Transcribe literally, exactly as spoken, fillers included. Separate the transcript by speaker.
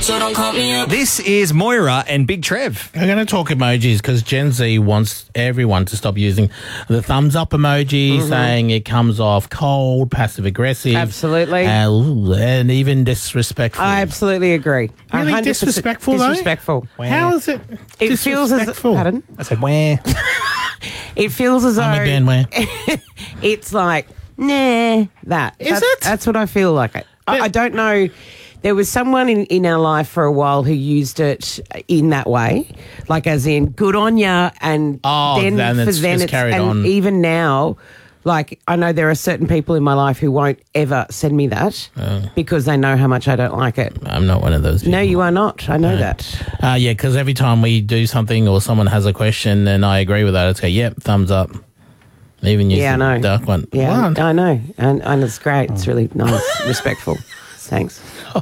Speaker 1: so don't call me up.
Speaker 2: This is Moira and Big Trev.
Speaker 3: We're going to talk emojis because Gen Z wants everyone to stop using the thumbs up emoji, mm-hmm. saying it comes off cold, passive aggressive.
Speaker 4: Absolutely.
Speaker 3: Uh, and even disrespectful.
Speaker 4: I absolutely agree.
Speaker 3: Really disrespectful, though?
Speaker 4: Disrespectful.
Speaker 3: How is it
Speaker 4: It feels as... Pardon?
Speaker 2: I said, where?
Speaker 4: It feels as though...
Speaker 3: I'm a Dan where?
Speaker 4: It's like, nah, that.
Speaker 3: Is
Speaker 4: that's,
Speaker 3: it?
Speaker 4: That's what I feel like. I, I don't know... There was someone in, in our life for a while who used it in that way, like as in good on ya, and
Speaker 3: oh,
Speaker 4: then
Speaker 3: then
Speaker 4: for
Speaker 3: it's
Speaker 4: then
Speaker 3: just
Speaker 4: it's
Speaker 3: carried
Speaker 4: and
Speaker 3: on.
Speaker 4: even now, like I know there are certain people in my life who won't ever send me that
Speaker 3: Oh.
Speaker 4: because they know how much I don't like it.
Speaker 3: I'm not one of those people.
Speaker 4: No, you are not. I know that.
Speaker 3: Uh, yeah, because every time we do something or someone has a question and I agree with that, it's go, yep, thumbs up. Even use
Speaker 4: Yeah, I
Speaker 3: the
Speaker 4: know.
Speaker 3: dark one.
Speaker 4: Yeah,
Speaker 3: What?
Speaker 4: I know, and and it's great. It's really nice, respectful. Thanks.